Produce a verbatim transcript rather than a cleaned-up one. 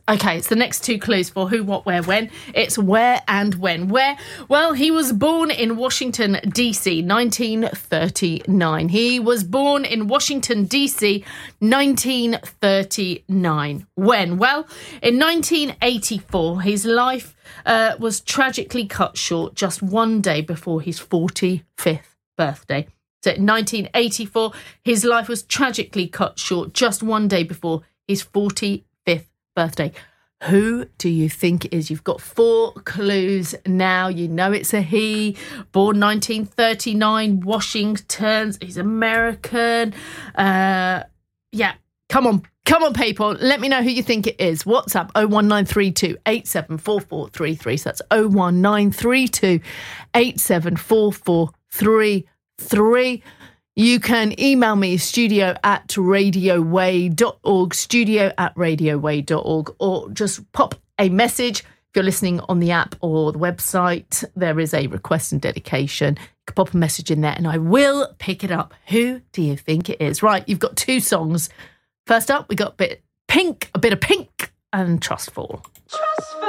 Okay, it's the next two clues for who, what, where, when. It's where and when. Where? Well, he was born in Washington, D C, nineteen thirty-nine. He was born in Washington, D C, nineteen thirty-nine. When? Well, in nineteen eighty-four, his life uh, was tragically cut short just one day before his forty-fifth birthday. So in nineteen eighty-four, his life was tragically cut short just one day before his forty-fifth birthday. Who do you think it is? You've got four clues now. You know it's a he. Born nineteen thirty-nine, Washington. He's American. Uh, yeah, come on. Come on, people. Let me know who you think it is. WhatsApp oh one nine three two, eight seven four four three three. So that's oh one nine three two, eight seven four four three three. You can email me, studio at radio way dot org, studio at radio way dot org, or just pop a message. If you're listening on the app or the website, there is a request and dedication. You can pop a message in there and I will pick it up. Who do you think it is? Right, you've got two songs. First up, we got a bit Pink, a bit of Pink and Trustfall. Trust